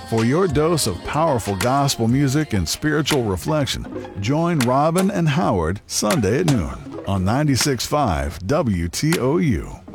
For your dose of powerful gospel music and spiritual reflection, join Robin and Howard Sunday at noon on 96.5 WTOU.